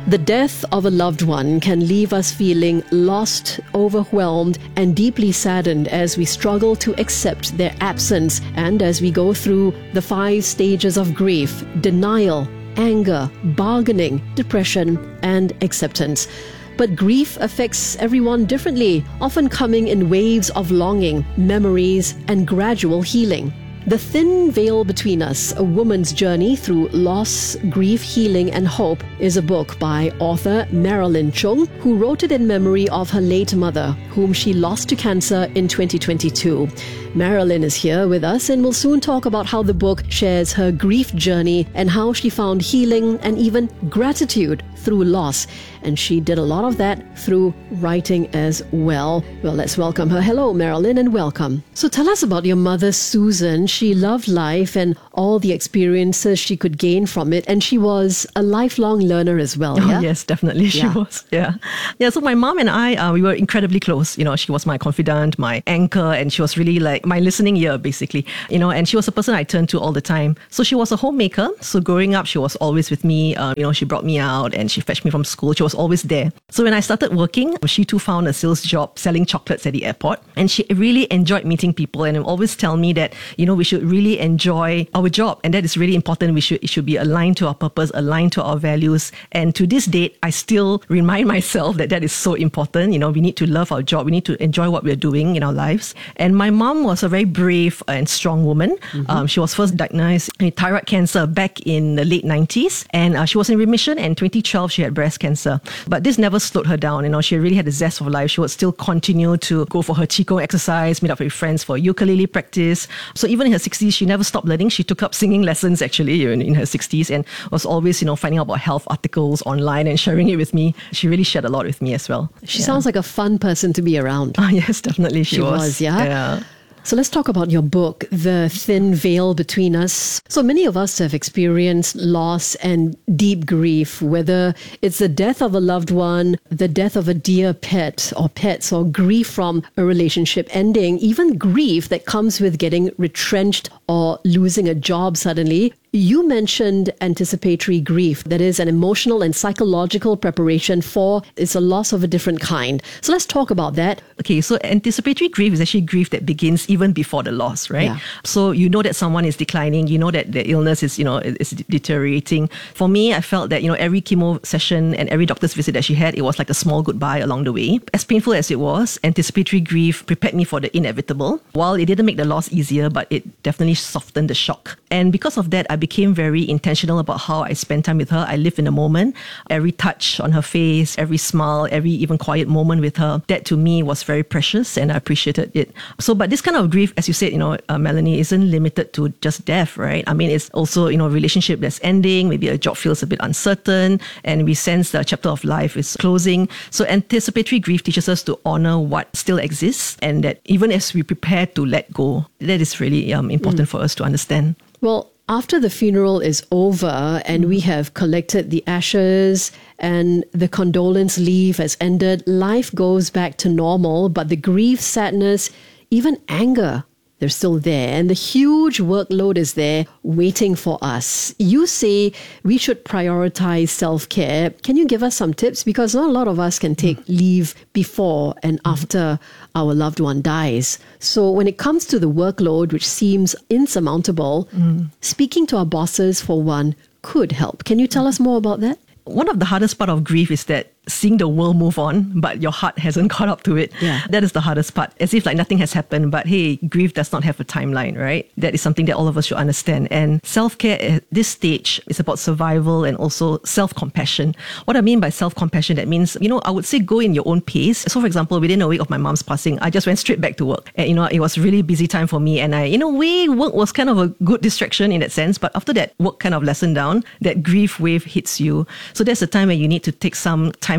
The death of a loved one can leave us feeling lost, overwhelmed, and deeply saddened as we struggle to accept their absence and as we go through the 5 stages of grief: denial, anger, bargaining, depression, and acceptance. But grief affects everyone differently, often coming in waves of longing, memories, and gradual healing. The Thin Veil Between Us, A Woman's Journey Through Loss, Grief, Healing and Hope, is a book by author Marilyn Chung, who wrote it in memory of her late mother, whom she lost to cancer in 2022. Marilyn is here with us and will soon talk about how the book shares her grief journey and how she found healing and even gratitude through loss. And she did a lot of that through writing as well. Well, let's welcome her. Hello, Marilyn, and welcome. So tell us about your mother, Susan. She loved life and all the experiences she could gain from it. And she was a lifelong learner as well, yeah? Oh, yes, definitely she was. Yeah, so my mom and I, we were incredibly close. You know, she was my confidant, my anchor, and she was really like my listening ear, basically. You know, and she was a person I turned to all the time. So she was a homemaker. So growing up, she was always with me. She brought me out and she fetched me from school. She was always there. So when I started working, she too found a sales job selling chocolates at the airport. And she really enjoyed meeting people and would always tell me that, we should really enjoy our job. And that is really important. It should be aligned to our purpose, aligned to our values. And to this date, I still remind myself that is so important. We need to love our job. We need to enjoy what we're doing in our lives. And my mom was a very brave and strong woman. Mm-hmm. She was first diagnosed with thyroid cancer back in the late 90s. And she was in remission. And in 2012, she had breast cancer. But this never slowed her down. She really had a zest for life. She would still continue to go for her Qigong exercise, meet up with friends for ukulele practice. So even in her 60s, she never stopped learning. She took up singing lessons actually in her 60s and was always, finding out about health articles online and sharing it with me. She really shared a lot with me as well. She sounds like a fun person to be around. Yes, definitely she was. Yeah. So let's talk about your book, The Thin Veil Between Us. So many of us have experienced loss and deep grief, whether it's the death of a loved one, the death of a dear pet or pets, or grief from a relationship ending, even grief that comes with getting retrenched or losing a job suddenly. You mentioned anticipatory grief, that is an emotional and psychological preparation for it's a loss of a different kind. So let's talk about that. Okay, so anticipatory grief is actually grief that begins even before the loss, right? Yeah. So you know that someone is declining, you know that the illness is, is deteriorating. For me, I felt that, every chemo session and every doctor's visit that she had, it was like a small goodbye along the way. As painful as it was, anticipatory grief prepared me for the inevitable. While it didn't make the loss easier, but it definitely softened the shock. And because of that, I became very intentional about how I spend time with her. I live in the moment. Every touch on her face, every smile, every even quiet moment with her, that to me was very precious and I appreciated it. So, but this kind of grief, as you said, Melanie, isn't limited to just death, right? I mean, it's also, a relationship that's ending, maybe a job feels a bit uncertain, and we sense the chapter of life is closing. So anticipatory grief teaches us to honor what still exists, and that even as we prepare to let go, that is really important for us to understand. Well, after the funeral is over and we have collected the ashes and the condolence leave has ended, life goes back to normal, but the grief, sadness, even anger, they're still there. And the huge workload is there waiting for us. You say we should prioritize self-care. Can you give us some tips? Because not a lot of us can take leave before and after our loved one dies. So when it comes to the workload, which seems insurmountable, speaking to our bosses, for one, could help. Can you tell us more about that? One of the hardest part of grief is that seeing the world move on, but your heart hasn't caught up to it. Yeah. That is the hardest part. As if like nothing has happened, but hey, grief does not have a timeline, right? That is something that all of us should understand. And self-care at this stage is about survival and also self-compassion. What I mean by self-compassion, that means, I would say go in your own pace. So for example, within a week of my mom's passing, I just went straight back to work. And, it was really busy time for me. And in a way, work was kind of a good distraction in that sense. But after that, work kind of lessened down, that grief wave hits you. So there's a time when you need to take some time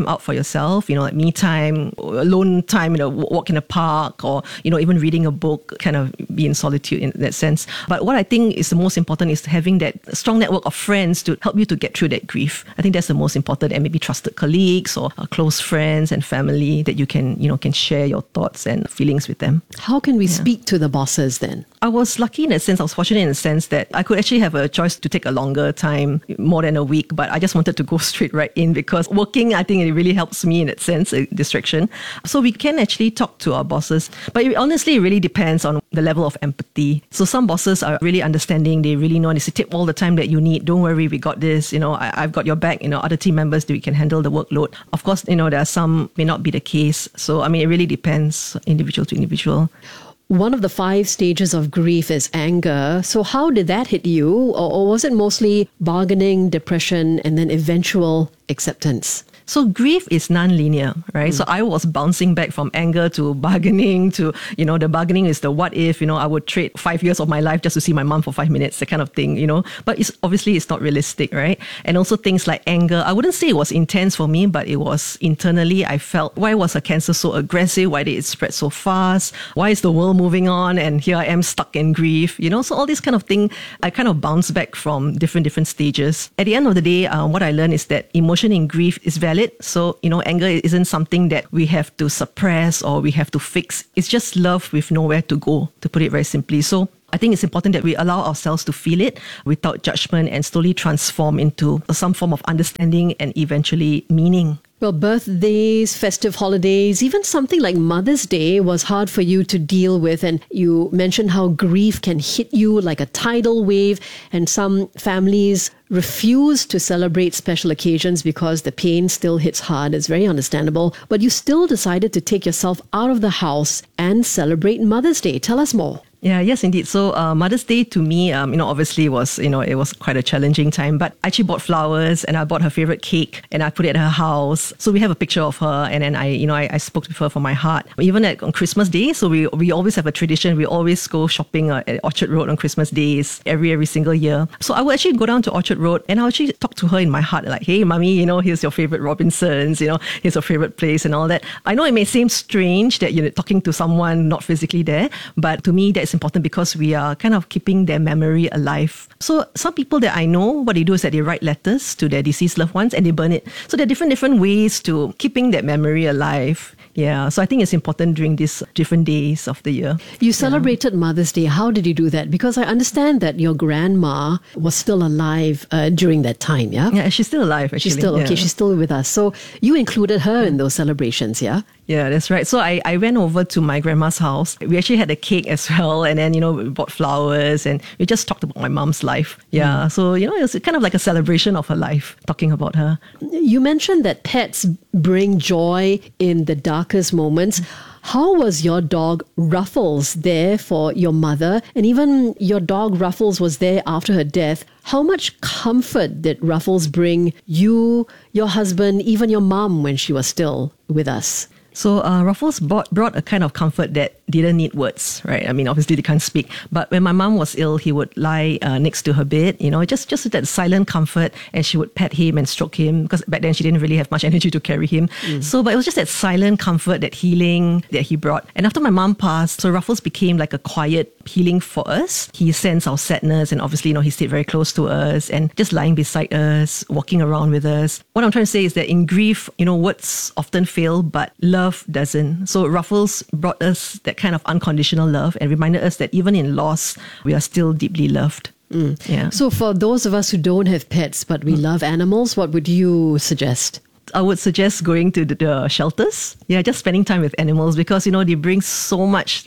time out for yourself, like me time, alone time, walk in a park, or, even reading a book, kind of be in solitude in that sense. But what I think is the most important is having that strong network of friends to help you to get through that grief. I think that's the most important, and maybe trusted colleagues or close friends and family that you can share your thoughts and feelings with them. How can we speak to the bosses then? I was lucky in that sense. I was fortunate in the sense that I could actually have a choice to take a longer time, more than a week, but I just wanted to go straight right in because working, I think it really helps me in that sense, a distraction. So we can actually talk to our bosses, but honestly, it really depends on the level of empathy. So some bosses are really understanding. They really know, they say, take all the time that you need. Don't worry, we got this. I've got your back. Other team members, we can handle the workload. Of course, there are some may not be the case. So, it really depends individual to individual. One of the 5 stages of grief is anger. So how did that hit you? Or was it mostly bargaining, depression, and then eventual acceptance? So grief is non-linear, right? So I was bouncing back from anger to bargaining to, the bargaining is the what if, I would trade 5 years of my life just to see my mom for 5 minutes, that kind of thing, But it's not realistic, right? And also things like anger. I wouldn't say it was intense for me, but it was internally, I felt, why was a cancer so aggressive? Why did it spread so fast? Why is the world moving on? And here I am stuck in grief, So all this kind of thing, I kind of bounce back from different stages. At the end of the day, what I learned is that emotion in grief is valid. So, anger isn't something that we have to suppress or we have to fix. It's just love with nowhere to go, to put it very simply. So I think it's important that we allow ourselves to feel it without judgment and slowly transform into some form of understanding and eventually meaning. Well, birthdays, festive holidays, even something like Mother's Day was hard for you to deal with. And you mentioned how grief can hit you like a tidal wave. And some families refuse to celebrate special occasions because the pain still hits hard. It's very understandable. But you still decided to take yourself out of the house and celebrate Mother's Day. Tell us more. Yeah, yes, indeed. So Mother's Day to me, obviously was, it was quite a challenging time, but I actually bought flowers and I bought her favorite cake and I put it at her house. So we have a picture of her and then I spoke to her from my heart. Even on Christmas Day, so we always have a tradition. We always go shopping at Orchard Road on Christmas days every single year. So I would actually go down to Orchard Road and I would actually talk to her in my heart like, hey, mommy, here's your favorite Robinsons, here's your favorite place and all that. I know it may seem strange that you're talking to someone not physically there, but to me, that's important because we are kind of keeping their memory alive. So some people that I know, what they do is that they write letters to their deceased loved ones and they burn it. So there are different ways to keeping that memory alive. Yeah, so I think it's important during these different days of the year. You celebrated Mother's Day. How did you do that? Because I understand that your grandma was still alive during that time, yeah? Yeah, she's still alive, actually. She's still, okay, she's still with us. So you included her in those celebrations, yeah? Yeah, that's right. So I went over to my grandma's house. We actually had a cake as well. And then, we bought flowers and we just talked about my mom's life. Yeah. So, it was kind of like a celebration of her life, talking about her. You mentioned that pets bring joy in the darkest moments. How was your dog Ruffles there for your mother? And even your dog Ruffles was there after her death. How much comfort did Ruffles bring you, your husband, even your mom when she was still with us? So Ruffles brought a kind of comfort that didn't need words, right? I mean, obviously they can't speak. But when my mom was ill, he would lie next to her bed, just that silent comfort. And she would pet him and stroke him because back then she didn't really have much energy to carry him. So, but it was just that silent comfort, that healing that he brought. And after my mom passed, so Ruffles became like a quiet healing for us. He sensed our sadness and obviously, he stayed very close to us and just lying beside us, walking around with us. What I'm trying to say is that in grief, words often fail, but love doesn't. So Ruffles brought us that kind of unconditional love and reminded us that even in loss, we are still deeply loved. Yeah. So for those of us who don't have pets, but we love animals, what would you suggest? I would suggest going to the shelters. Yeah, just spending time with animals because, they bring so much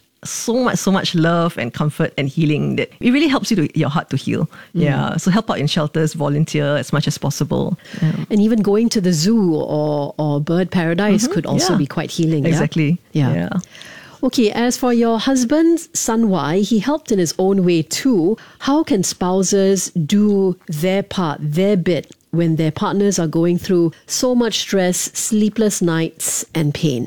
love and comfort and healing that it really helps your heart to heal. Yeah. So help out in shelters, volunteer as much as possible. Yeah. And even going to the zoo or bird paradise could also be quite healing. Exactly. Yeah. Okay, as for your husband, Sun Wai, he helped in his own way too. How can spouses do their part, their bit, when their partners are going through so much stress, sleepless nights, and pain?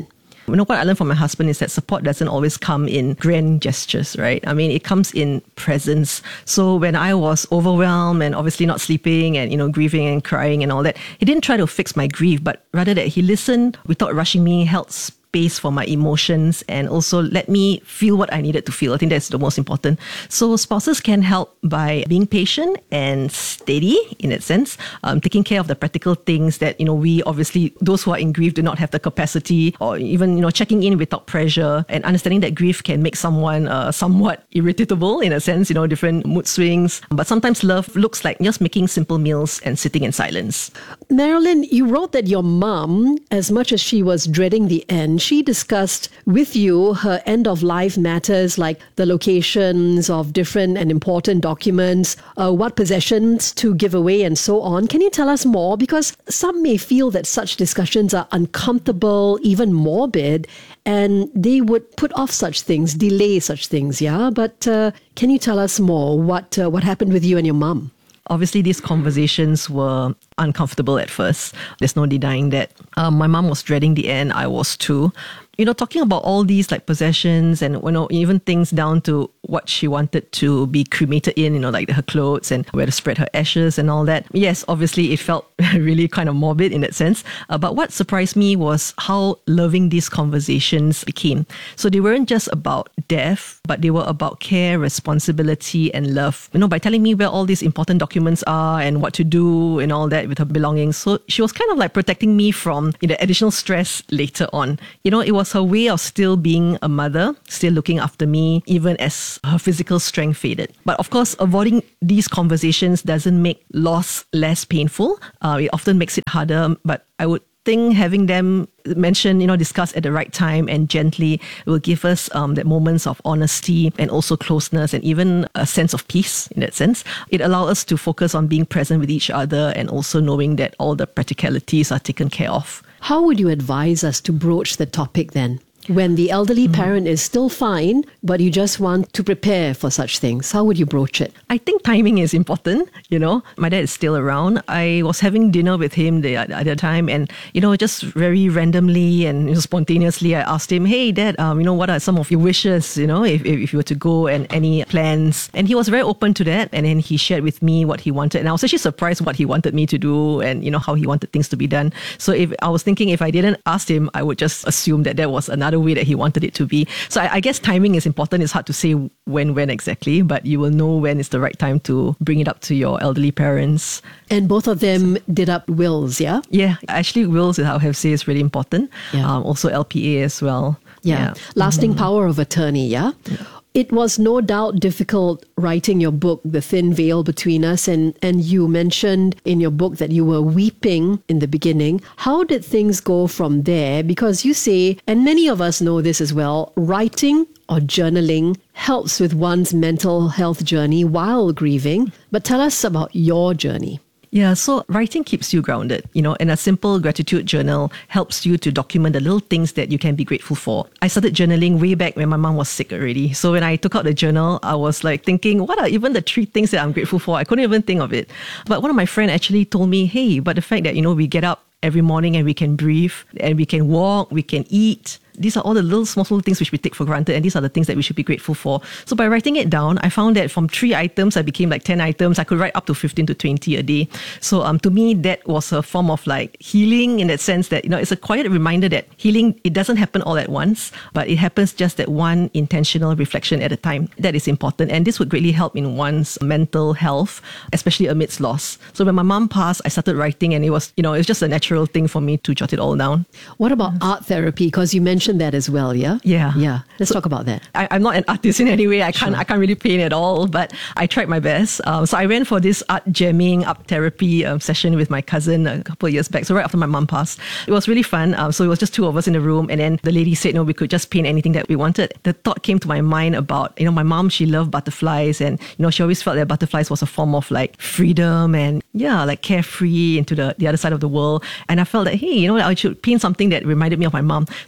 You know, what I learned from my husband is that support doesn't always come in grand gestures, right? I mean, it comes in presence. So when I was overwhelmed and obviously not sleeping and, grieving and crying and all that, he didn't try to fix my grief, but rather that he listened without rushing me, held space for my emotions, and also let me feel what I needed to feel. I think that's the most important. So spouses can help by being patient and steady in that sense, taking care of the practical things that, we obviously, those who are in grief do not have the capacity, or even, checking in without pressure, and understanding that grief can make someone somewhat irritable in a sense, different mood swings. But sometimes love looks like just making simple meals and sitting in silence. Marilyn, you wrote that your mom, as much as she was dreading the end, she discussed with you her end-of-life matters like the locations of different and important documents, what possessions to give away and so on. Can you tell us more? Because some may feel that such discussions are uncomfortable, even morbid, and they would put off such things, delay such things, yeah? But can you tell us more? What happened with you and your mum? Obviously, these conversations were uncomfortable at first. There's no denying that. My mom was dreading the end. I was too. Talking about all these like possessions and, even things down to what she wanted to be cremated in, like her clothes and where to spread her ashes and all that. Yes, obviously it felt really kind of morbid in that sense. But what surprised me was how loving these conversations became. So they weren't just about death, but they were about care, responsibility, and love. By telling me where all these important documents are and what to do and all that with her belongings. So she was kind of like protecting me from additional stress later on. It was her way of still being a mother, still looking after me, even as her physical strength faded. But of course, avoiding these conversations doesn't make loss less painful. It often makes it harder, but I would think having them mention, discuss at the right time and gently will give us that moments of honesty and also closeness and even a sense of peace in that sense. It allows us to focus on being present with each other and also knowing that all the practicalities are taken care of. How would you advise us to broach the topic then? When the elderly parent is still fine, but you just want to prepare for such things, how would you broach it? I think timing is important. My dad is still around. I was having dinner with him the other time and, just very randomly and spontaneously, I asked him, hey, Dad, what are some of your wishes, if you were to go and any plans? And he was very open to that. And then he shared with me what he wanted. And I was actually surprised what he wanted me to do and, how he wanted things to be done. So if I was thinking if I didn't ask him, I would just assume that was another way that he wanted it to be. So I guess timing is important. It's hard to say when exactly, but you will know when is the right time to bring it up to your elderly parents. And both of them did up wills, yeah? Yeah, actually wills, I have to say, is really important. Yeah. Also LPA as well. Yeah. Lasting power of attorney, yeah? It was no doubt difficult writing your book, The Thin Veil Between Us, and you mentioned in your book that you were weeping in the beginning. How did things go from there? Because you say, and many of us know this as well, writing or journaling helps with one's mental health journey while grieving. But tell us about your journey. Yeah, so writing keeps you grounded, and a simple gratitude journal helps you to document the little things that you can be grateful for. I started journaling way back when my mom was sick already. So when I took out the journal, I was like thinking, what are even the 3 things that I'm grateful for? I couldn't even think of it. But one of my friends actually told me, hey, but the fact that, we get up every morning and we can breathe and we can walk, we can eat. These are all the little small things which we take for granted, and these are the things that we should be grateful for. So by writing it down, I found that from 3 items, I became like 10 items. I could write up to 15 to 20 a day. So to me, that was a form of like healing in that sense that, it's a quiet reminder that healing, it doesn't happen all at once, but it happens just at one intentional reflection at a time. That is important. And this would greatly help in one's mental health, especially amidst loss. So when my mom passed, I started writing and it was just a natural thing for me to jot it all down. What about art therapy? Because you mentioned that as well, yeah? Yeah. Let's talk about that. I'm not an artist in any way. I can't really paint at all, but I tried my best. So I went for this art jamming, art therapy session with my cousin a couple of years back. So right after my mom passed, it was really fun. So it was just 2 of us in the room, and then the lady said, we could just paint anything that we wanted. The thought came to my mind about, my mom, she loved butterflies, and she always felt that butterflies was a form of like freedom and like carefree into the other side of the world. And I felt that, hey, I should paint something that reminded me of my mom. So I painted a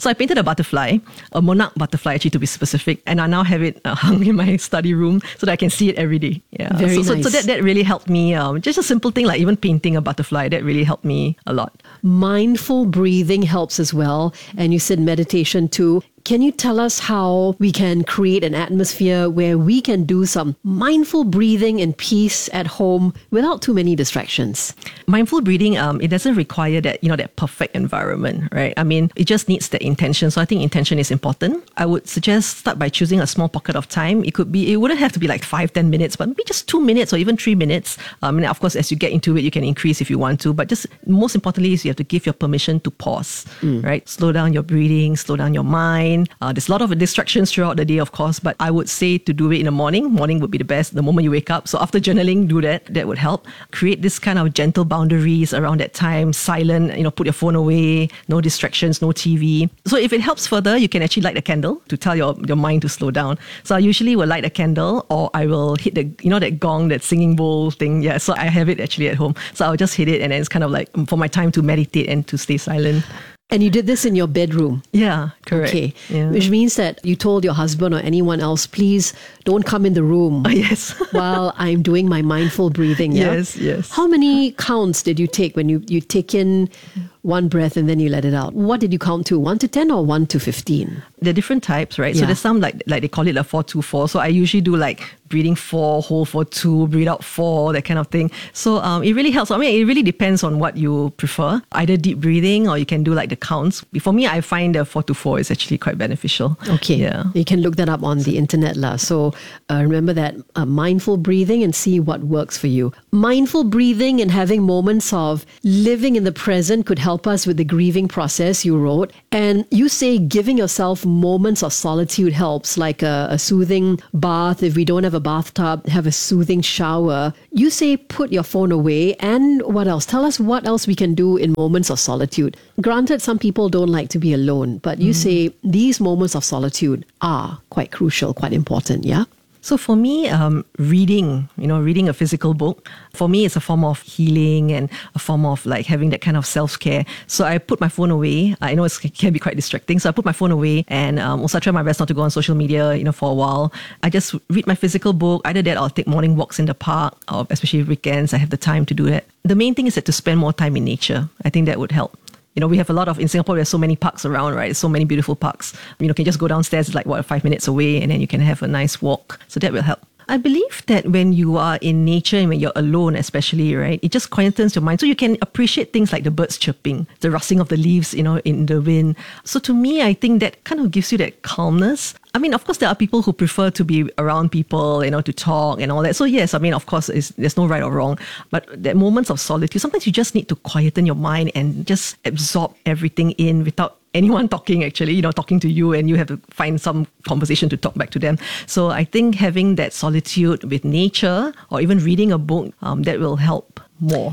butterfly, a monarch butterfly actually to be specific, and I now have it hung in my study room so that I can see it every day. Yeah, Very nice. So that really helped me. Just a simple thing like even painting a butterfly, that really helped me a lot. Mindful breathing helps as well. And you said meditation too. Can you tell us how we can create an atmosphere where we can do some mindful breathing in peace at home without too many distractions? Mindful breathing, it doesn't require that, that perfect environment, right? I mean, it just needs the intention. So I think intention is important. I would suggest start by choosing a small pocket of time. It wouldn't have to be like 5-10 minutes, but maybe just 2 minutes or even 3 minutes. And of course, as you get into it, you can increase if you want to. But just most importantly is you have to give your permission to pause, right? Slow down your breathing, slow down your mind. There's a lot of distractions throughout the day, of course, but I would say to do it in the morning. Morning would be the best, the moment you wake up. So after journaling, do that. That would help. Create this kind of gentle boundaries around that time. Silent, put your phone away, no distractions, no TV. So if it helps further, you can actually light a candle to tell your mind to slow down. So I usually will light a candle, or I will hit that gong, that singing bowl thing. Yeah, so I have it actually at home. So I'll just hit it, and then it's kind of like for my time to meditate and to stay silent. And you did this in your bedroom? Yeah, correct. Okay, yeah. Which means that you told your husband or anyone else, please don't come in the room yes. while I'm doing my mindful breathing. Yeah? Yes. How many counts did you take when you take in one breath and then you let it out? What did you count to? 1 to 10 or 1 to 15? There are different types, right? Yeah. So there's some like they call it a 4-2-4. So I usually do like breathing 4, hold for 2, breathe out 4, that kind of thing. So it really helps. I mean, it really depends on what you prefer. Either deep breathing or you can do like the counts. For me, I find the 4-2-4 is actually quite beneficial. Okay. Yeah. You can look that up on the internet. So remember that mindful breathing and see what works for you. Mindful breathing and having moments of living in the present could help us with the grieving process, you wrote. And you say giving yourself moments of solitude helps, like a soothing bath. If we don't have a bathtub, have a soothing shower. You say put your phone away. And what else? Tell us what else we can do in moments of solitude. Granted, some people don't like to be alone, but you say these moments of solitude are quite crucial, quite important, yeah? So for me, reading a physical book, for me, it's a form of healing and a form of like having that kind of self-care. So I put my phone away. I know it can be quite distracting. So I put my phone away and also I try my best not to go on social media, for a while. I just read my physical book. Either that or I'll take morning walks in the park, or especially weekends, I have the time to do that. The main thing is that to spend more time in nature. I think that would help. We have in Singapore, there's so many parks around, right? So many beautiful parks. You can just go downstairs, it's like 5 minutes away, and then you can have a nice walk. So that will help. I believe that when you are in nature and when you're alone especially, right, it just quietens your mind. So you can appreciate things like the birds chirping, the rustling of the leaves, in the wind. So to me, I think that kind of gives you that calmness. I mean, of course, there are people who prefer to be around people, to talk and all that. So yes, I mean, of course, there's no right or wrong. But that moments of solitude, sometimes you just need to quieten your mind and just absorb everything in without anyone talking, actually, talking to you, and you have to find some conversation to talk back to them. So I think having that solitude with nature or even reading a book, that will help more.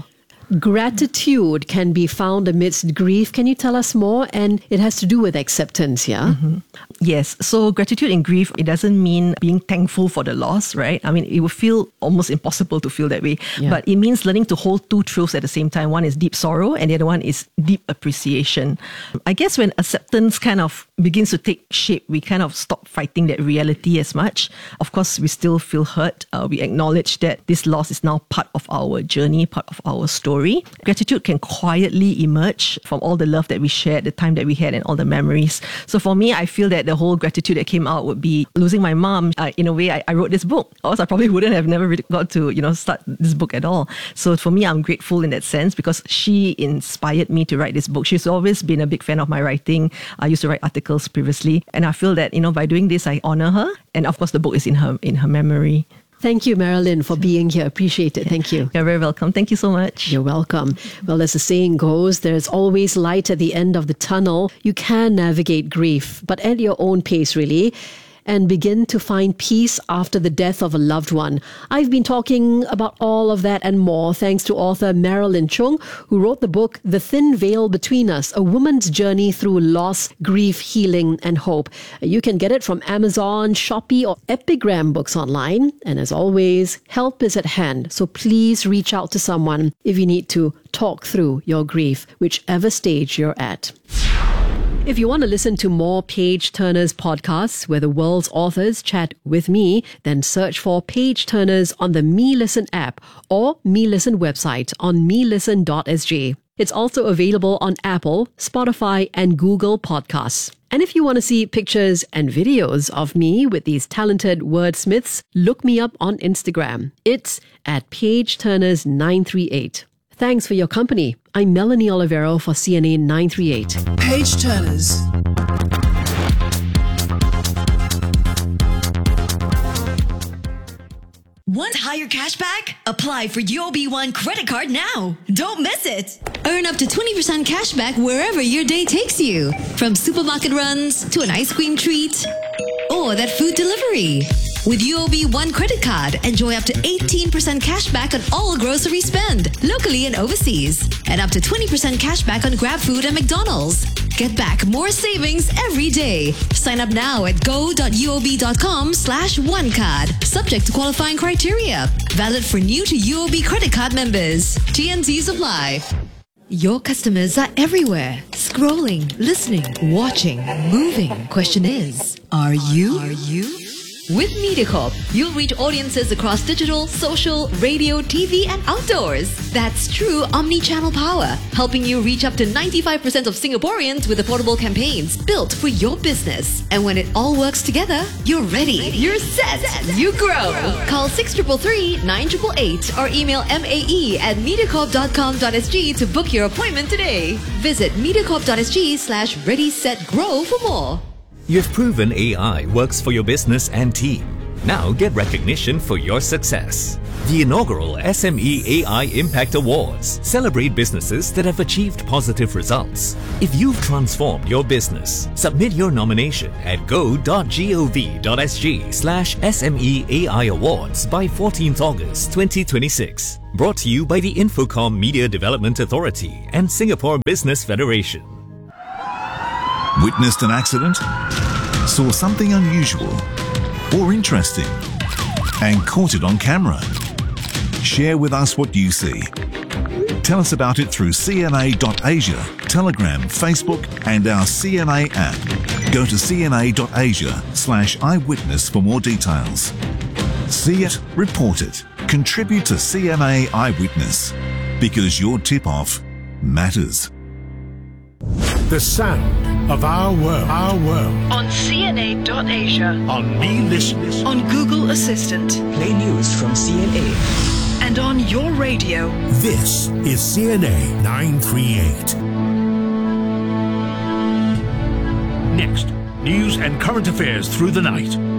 Gratitude can be found amidst grief. Can you tell us more? And it has to do with acceptance, yeah? Mm-hmm. Yes. So gratitude in grief, it doesn't mean being thankful for the loss, right? I mean, it would feel almost impossible to feel that way. Yeah. But it means learning to hold two truths at the same time. One is deep sorrow and the other one is deep appreciation. I guess when acceptance kind of begins to take shape, we kind of stop fighting that reality as much. Of course, we still feel hurt. We acknowledge that this loss is now part of our journey, part of our story. Gratitude can quietly emerge from all the love that we shared, the time that we had, and all the memories. So for me, I feel that the whole gratitude that came out would be losing my mom. In a way, I wrote this book, or else I probably wouldn't have never really got to start this book at all. So for me, I'm grateful in that sense because she inspired me to write this book. She's always been a big fan of my writing. I used to write articles previously, and I feel that by doing this, I honor her. And of course, the book is in her memory. Thank you, Marilyn, for being here. Appreciate it. Thank you. You're very welcome. Thank you so much. You're welcome. Well, as the saying goes, there's always light at the end of the tunnel. You can navigate grief, but at your own pace, really, and begin to find peace after the death of a loved one. I've been talking about all of that and more thanks to author Marilyn Chung, who wrote the book The Thin Veil Between Us, A Woman's Journey Through Loss, Grief, Healing and Hope. You can get it from Amazon, Shopee or Epigram Books online. And as always, help is at hand. So please reach out to someone if you need to talk through your grief, whichever stage you're at. If you want to listen to more Page Turners podcasts where the world's authors chat with me, then search for Page Turners on the MeListen app or MeListen website on melisten.sg. It's also available on Apple, Spotify, and Google Podcasts. And if you want to see pictures and videos of me with these talented wordsmiths, look me up on Instagram. It's at PageTurners938. Thanks for your company. I'm Melanie Olivero for CNA 938. Page Turners. Want higher cashback? Apply for UOB One credit card now. Don't miss it. Earn up to 20% cashback wherever your day takes you. From supermarket runs to an ice cream treat or that food delivery. With UOB One credit card, enjoy up to 18% cashback on all grocery spend, locally and overseas. And up to 20% cashback on GrabFood and McDonald's. Get back more savings every day. Sign up now at go.uob.com/onecard. Subject to qualifying criteria. Valid for new to UOB credit card members. T&Cs apply. Your customers are everywhere. Scrolling, listening, watching, moving. Question is, are you? With MediaCorp, you'll reach audiences across digital, social, radio, TV, and outdoors. That's true omni-channel power, helping you reach up to 95% of Singaporeans with affordable campaigns built for your business. And when it all works together, you're ready. You're set. You grow. Call 6333-9888 or email mae@mediacorp.com.sg to book your appointment today. Visit mediacorp.sg/ready-set-grow for more. You've proven AI works for your business and team. Now get recognition for your success. The inaugural SME AI Impact Awards celebrate businesses that have achieved positive results. If you've transformed your business, submit your nomination at go.gov.sg/SME AI Awards by 14th August 2026. Brought to you by the Infocom Media Development Authority and Singapore Business Federation. Witnessed an accident? Saw something unusual or interesting and caught it on camera? Share with us what you see. Tell us about it through CNA.Asia, Telegram, Facebook and our CNA app. Go to cna.asia/eyewitness for more details. See it, report it. Contribute to CNA Eyewitness because your tip-off matters. The sound of our world. On CNA.Asia. On MeListen. On Google Assistant. Play news from CNA. And on your radio. This is CNA 938. Next, news and current affairs through the night.